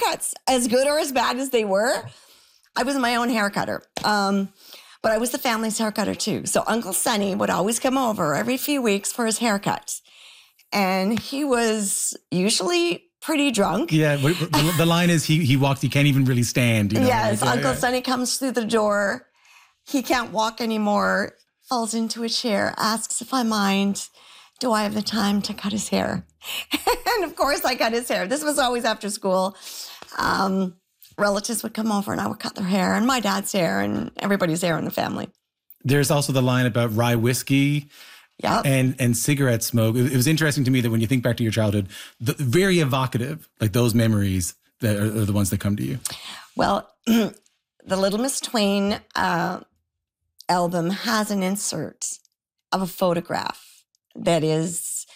haircuts, as good or as bad as they were. I was my own hair cutter. But I was the family's hair cutter too. So Uncle Sonny would always come over every few weeks for his haircut. And he was usually pretty drunk. Yeah, the line is he walks, he can't even really stand. You know? Yes, Uncle Sonny comes through the door. He can't walk anymore, falls into a chair, asks if I mind, do I have the time to cut his hair? And of course I cut his hair. This was always after school. Relatives would come over and I would cut their hair and my dad's hair and everybody's hair in the family. There's also the line about rye whiskey. Yep. And cigarette smoke. It was interesting to me that when you think back to your childhood, very evocative, like those memories that are the ones that come to you. Well, the Little Miss Twain album has an insert of a photograph that is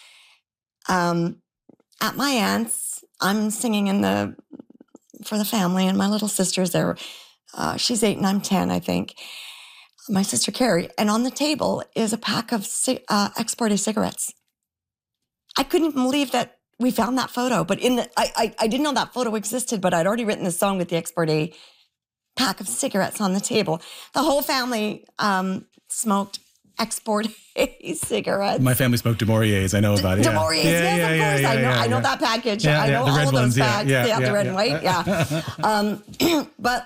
at my aunt's. I'm singing for the family and my little sister's there. She's 8 and I'm 10, I think. My sister Carrie, and on the table is a pack of Export-A cigarettes. I couldn't even believe that we found that photo, but I didn't know that photo existed, but I'd already written the song with the Export-A pack of cigarettes on the table. The whole family smoked Export-A cigarettes. My family smoked De Mauriers. I know about it. De Mauriers, yes, of course. I know that package. I know all of those bags. The red and white, But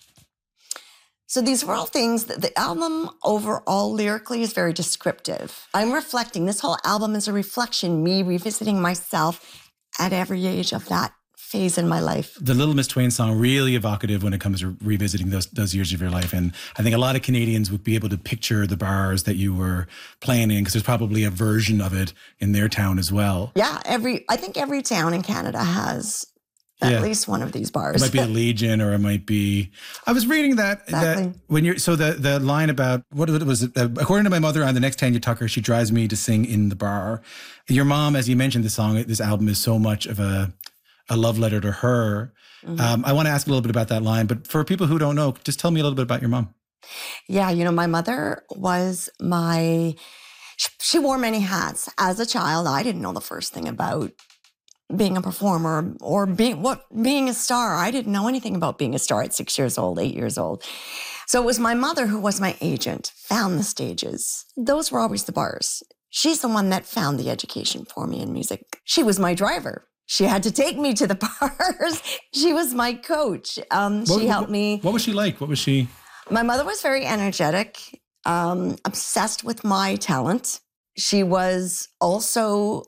so these were all things that the album overall lyrically is very descriptive. I'm reflecting. This whole album is a reflection, me revisiting myself at every age of that phase in my life. The Little Miss Twain song, really evocative when it comes to revisiting those years of your life. And I think a lot of Canadians would be able to picture the bars that you were playing in because there's probably a version of it in their town as well. Yeah, I think every town in Canada has at least one of these bars. It might be the Legion, or it might be. I was reading that when you're the line about what was it? According to my mother, on the next Tanya Tucker, she drives me to sing in the bar. Your mom, as you mentioned, this album is so much of a love letter to her. Mm-hmm. I want to ask a little bit about that line, but for people who don't know, just tell me a little bit about your mom. Yeah, my mother was she wore many hats. As a child, I didn't know the first thing about being a performer or being a star. I didn't know anything about being a star at 6 years old, 8 years old. So it was my mother who was my agent, found the stages. Those were always the bars. She's the one that found the education for me in music. She was my driver. She had to take me to the bars. She was my coach. She helped me. What was she like? What was she? My mother was very energetic, obsessed with my talent. She was also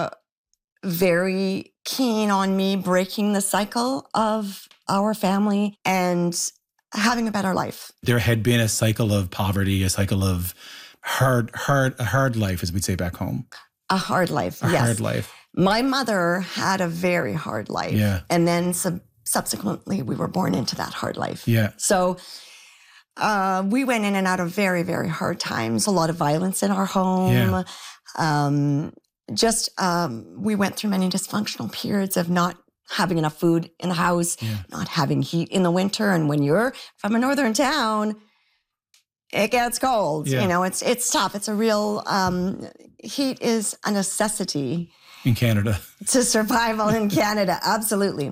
very keen on me breaking the cycle of our family and having a better life. There had been a cycle of poverty, a cycle of a hard life, as we'd say back home. A hard life, yes. A hard life. My mother had a very hard life. Yeah. And then subsequently, we were born into that hard life. Yeah. So we went in and out of very, very hard times, a lot of violence in our home. Yeah. We went through many dysfunctional periods of not having enough food in the house, not having heat in the winter. And when you're from a northern town, it gets cold. Yeah. It's tough. It's a real, heat is a necessity. In Canada. To survival in Canada, absolutely.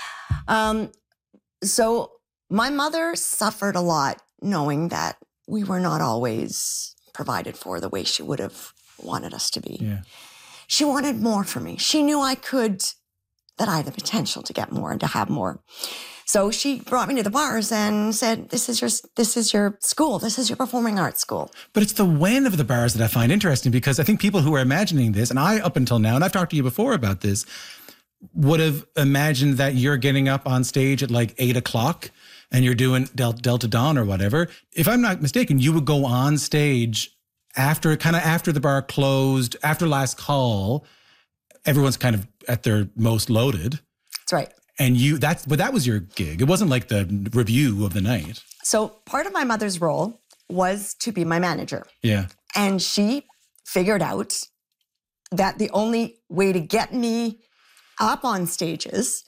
So my mother suffered a lot knowing that we were not always provided for the way she would have wanted us to be. Yeah. She wanted more for me. She knew that I had the potential to get more and to have more. So she brought me to the bars and said, this is your school. This is your performing arts school. But it's the when of the bars that I find interesting, because I think people who are imagining this, and I up until now, and I've talked to you before about this, would have imagined that you're getting up on stage at like 8 o'clock and you're doing Delta Dawn or whatever. If I'm not mistaken, you would go on stage after the bar closed, after last call. Everyone's kind of at their most loaded. That's right. And that was your gig. It wasn't like the review of the night. So part of my mother's role was to be my manager. Yeah. And she figured out that the only way to get me up on stages,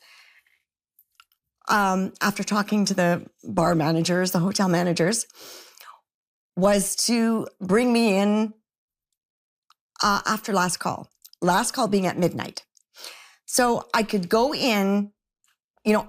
after talking to the bar managers, the hotel managers, was to bring me in after last call. Last call being at midnight. So I could go in